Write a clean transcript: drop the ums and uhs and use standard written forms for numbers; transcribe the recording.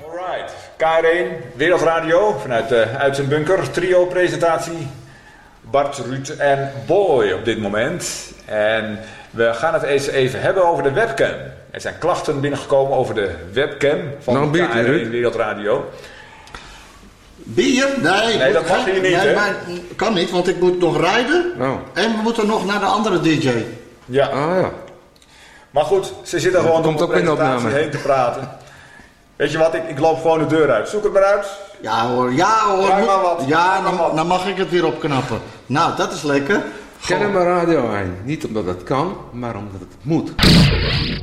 Alright, KR1, Wereldradio, vanuit de uitzendbunker, trio-presentatie. Bart, Ruud en Boy op dit moment. En we gaan het eens even hebben over de webcam. Er zijn klachten binnengekomen over de webcam van KR1 Wereldradio. Bier? Nee, dat mag hier niet, hè? Maar kan niet, want ik moet nog rijden. Oh. En we moeten nog naar de andere DJ. Ja. Ah ja. Maar goed, ze zitten gewoon komt op de ook in de presentatie opname. heen te praten. Weet je wat, ik loop gewoon de deur uit. Zoek het maar uit. Ja hoor. Draai maar wat. Ja, Draai maar wat. dan mag ik het weer opknappen. Nou, dat is lekker. Ken hem maar radio aan. Niet omdat het kan, maar omdat het moet.